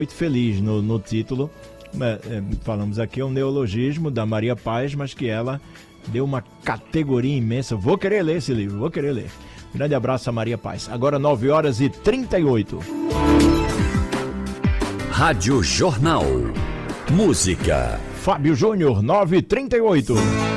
muito feliz no título. Falamos aqui, é um neologismo da Maria Paz, mas que ela deu uma categoria imensa. Vou querer ler esse livro, vou querer ler. Grande abraço a Maria Paz. Agora 9h38. Rádio Jornal. Música. Fábio Júnior, 9h38.